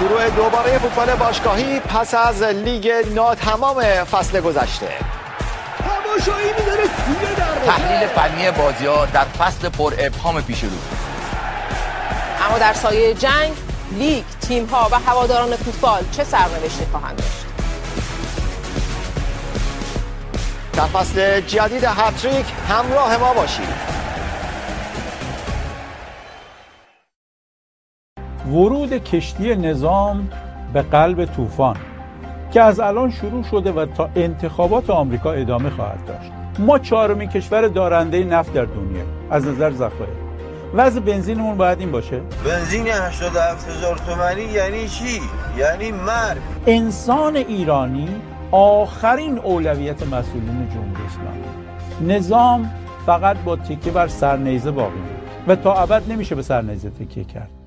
شروع دوباره فوتبال باشگاهی پس از لیگ ناتمام فصل گذشته. تماشایی می‌داره توی دروازه. تحلیل فنی بازی‌ها در فصل پر ابهام پیش رو. اما در سایه جنگ، لیگ، تیم‌ها و هواداران فوتبال چه سرنوشتی خواهند داشت؟ در فصل جدید هتریک همراه ما باشید. ورود کشتی نظام به قلب طوفان که از الان شروع شده و تا انتخابات آمریکا ادامه خواهد داشت. ما چهارمین کشور دارنده نفت در دنیا از نظر ذخایر. وضع بنزینمون باید این باشه. بنزین 87,000 تومانی یعنی چی؟ یعنی مرگ. انسان ایرانی آخرین اولویت مسئولین جمهوری اسلامی. نظام فقط با تکیه بر سرنیزه باقی میمونه و تا ابد نمیشه به سرنیزه تکیه کرد.